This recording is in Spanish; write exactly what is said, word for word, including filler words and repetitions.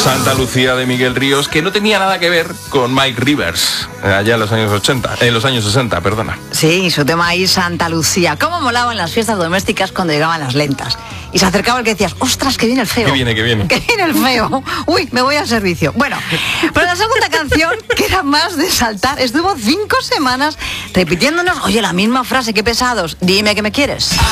Santa Lucía de Miguel Ríos, que no tenía nada que ver con Mike Rivers, allá en los años ochenta, en los años sesenta, perdona. Sí, su tema ahí, Santa Lucía. ¿Cómo molaban las fiestas domésticas cuando llegaban las lentas? Y se acercaba el que decías, ostras, que viene el feo. Que viene, que viene. Que viene el feo. Uy, me voy al servicio. Bueno, pero la segunda canción, que era más de saltar, estuvo cinco semanas repitiéndonos, oye, la misma frase, qué pesados, dime que me quieres.